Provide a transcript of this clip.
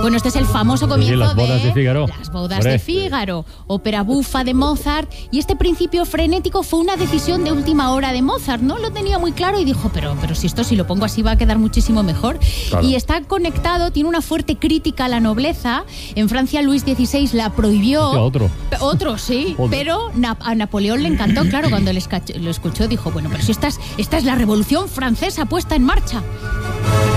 Bueno, este es el famoso comienzo las bodas de Fígaro. Las bodas de Fígaro, ópera bufa de Mozart, y este principio frenético fue una decisión de última hora de Mozart, ¿no? Lo tenía muy claro y dijo, pero si lo pongo así va a quedar muchísimo mejor. Claro. Y está conectado, tiene una fuerte crítica a la nobleza. En Francia Luis XVI la prohibió. Otro, sí. Pero a Napoleón le encantó, claro, cuando lo escuchó dijo, bueno, pero si esta es la revolución francesa puesta en marcha.